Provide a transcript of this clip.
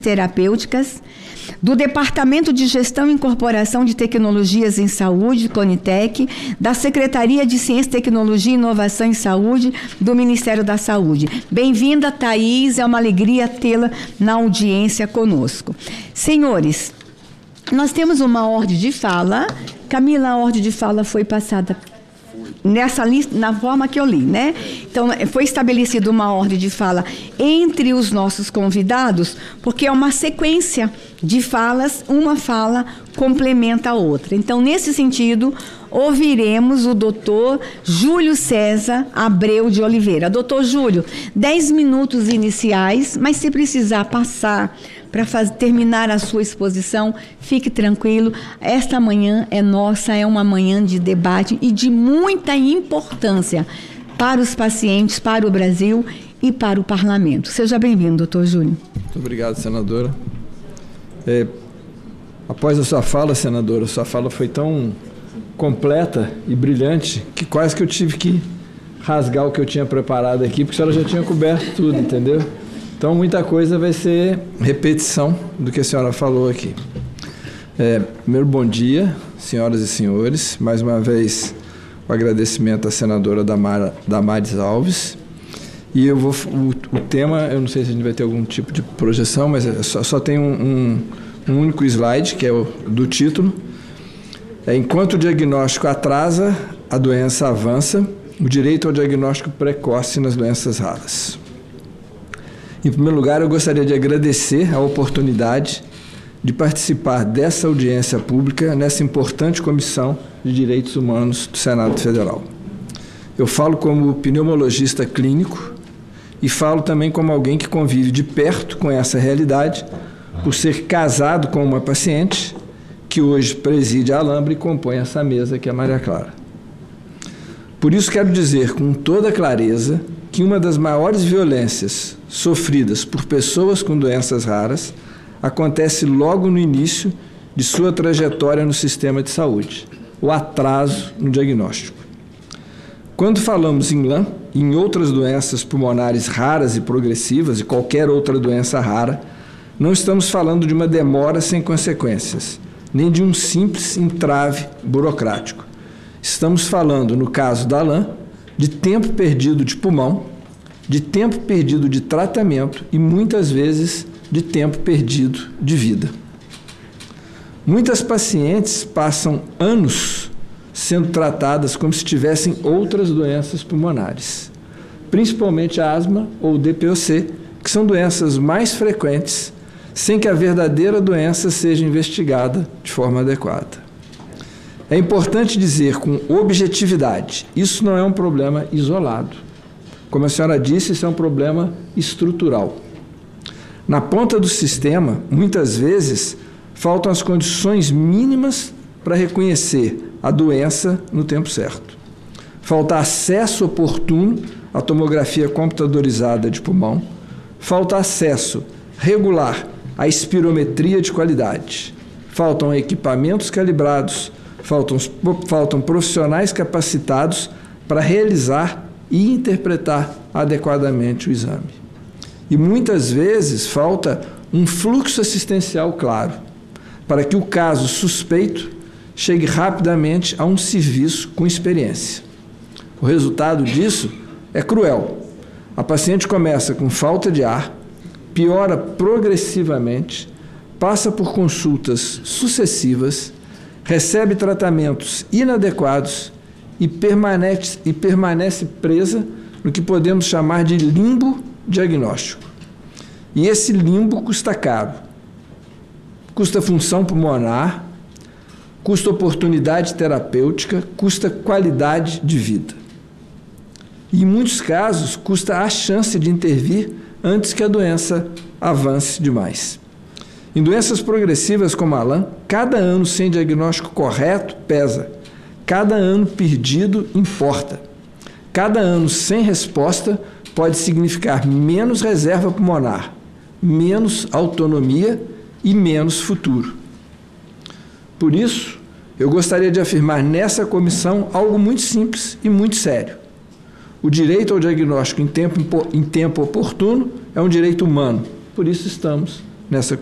terapêuticas, do Departamento de Gestão e Incorporação de Tecnologias em Saúde, CONITEC, da Secretaria de Ciência, Tecnologia e Inovação em Saúde, do Ministério da Saúde. Bem-vinda, Thaís, é uma alegria tê-la na audiência conosco. Senhores, nós temos uma ordem de fala. Camila, a ordem de fala foi passada nessa lista, na forma que eu li, né? Então, foi estabelecida uma ordem de fala entre os nossos convidados, porque é uma sequência de falas, uma fala complementa a outra. Então, nesse sentido, ouviremos o doutor Júlio César Abreu de Oliveira. Doutor Júlio, 10 minutos iniciais, mas se precisar passar para terminar a sua exposição, fique tranquilo. Esta manhã é nossa, é uma manhã de debate e de muita importância para os pacientes, para o Brasil e para o Parlamento. Seja bem-vindo, doutor Júlio. Muito obrigado, senadora. Após a sua fala, senadora, sua fala foi tão completa e brilhante que quase que eu tive que rasgar o que eu tinha preparado aqui, porque a senhora já tinha coberto tudo, entendeu? Então, muita coisa vai ser repetição do que a senhora falou aqui. Primeiro, bom dia, senhoras e senhores. Mais uma vez, o agradecimento à senadora Damares Alves. E o tema, eu não sei se a gente vai ter algum tipo de projeção, mas só tem um único slide, que é o do título. Enquanto o diagnóstico atrasa, a doença avança. O direito ao diagnóstico precoce nas doenças raras. Em primeiro lugar, eu gostaria de agradecer a oportunidade de participar dessa audiência pública nessa importante Comissão de Direitos Humanos do Senado Federal. Eu falo como pneumologista clínico e falo também como alguém que convive de perto com essa realidade, por ser casado com uma paciente que hoje preside a Alambre e compõe essa mesa, que é a Maria Clara. Por isso quero dizer com toda clareza que uma das maiores violências sofridas por pessoas com doenças raras acontece logo no início de sua trajetória no sistema de saúde, o atraso no diagnóstico. Quando falamos em LAM e em outras doenças pulmonares raras e progressivas e qualquer outra doença rara, não estamos falando de uma demora sem consequências, nem de um simples entrave burocrático. Estamos falando, no caso da LAM, de tempo perdido de pulmão, de tempo perdido de tratamento e, muitas vezes, de tempo perdido de vida. Muitas pacientes passam anos sendo tratadas como se tivessem outras doenças pulmonares, principalmente a asma ou DPOC, que são doenças mais frequentes, sem que a verdadeira doença seja investigada de forma adequada. É importante dizer com objetividade, isso não é um problema isolado. Como a senhora disse, isso é um problema estrutural. Na ponta do sistema, muitas vezes, faltam as condições mínimas para reconhecer a doença no tempo certo. Falta acesso oportuno à tomografia computadorizada de pulmão, falta acesso regular à espirometria de qualidade, faltam equipamentos calibrados, faltam profissionais capacitados para realizar e interpretar adequadamente o exame. E muitas vezes falta um fluxo assistencial claro, para que o caso suspeito chegue rapidamente a um serviço com experiência. O resultado disso é cruel. A paciente começa com falta de ar, piora progressivamente, passa por consultas sucessivas, recebe tratamentos inadequados e permanece presa no que podemos chamar de limbo diagnóstico. E esse limbo custa caro. Custa função pulmonar, custa oportunidade terapêutica, custa qualidade de vida. E, em muitos casos, custa a chance de intervir antes que a doença avance demais. Em doenças progressivas como a LAM, cada ano sem diagnóstico correto pesa. Cada ano perdido importa. Cada ano sem resposta pode significar menos reserva pulmonar, menos autonomia e menos futuro. Por isso, eu gostaria de afirmar nessa comissão algo muito simples e muito sério. O direito ao diagnóstico em tempo oportuno é um direito humano, por isso estamos nessa